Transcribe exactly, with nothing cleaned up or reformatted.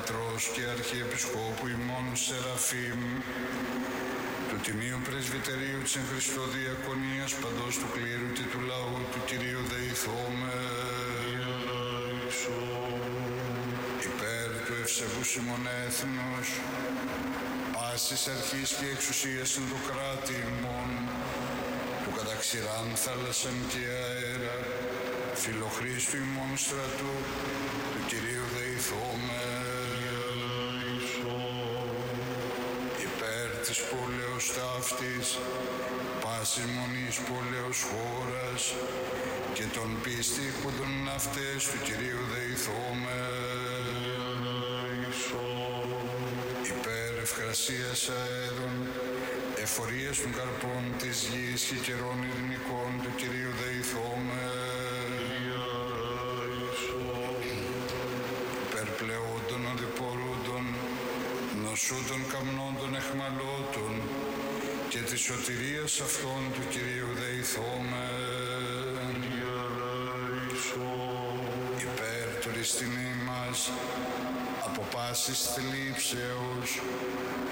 Πατρός και Αρχιεπισκόπου ημών Σεραφείμ, του Τιμίου Πρεσβυτερίου της εν Χριστώ Διακονίας παντός του κλήρου και του λαού του Κυρίου δεηθώμε. Υπέρ του ευσεβούς ημών έθνους, πάσης αρχής και εξουσίας εν το κράτη ημών, του καταξηράν θάλασσαν και αέρα, φιλοχρίστου ημών στρατού, του Κυρίου δεηθώμε. Υπέρ της πόλεως ταύτης, πάσης μονής πόλεως χώρας, και των πίστη που δουν αυτές του Κυρίου δεηθώμε. Υπέρ ευκρασίας αέδων, εφορίας των καρπών της γης και καιρών ειρηνικών του Κυρίου δεηθώμε. Υπέρ πλεόντων οδηπορούντων, νοσούντων καμνόντων εχμαλώτων, και της σωτηρίας αυτών του Κυρίου δεηθώμε. Υπέρ του ρηστινή μας, από πάσης θλίψεως,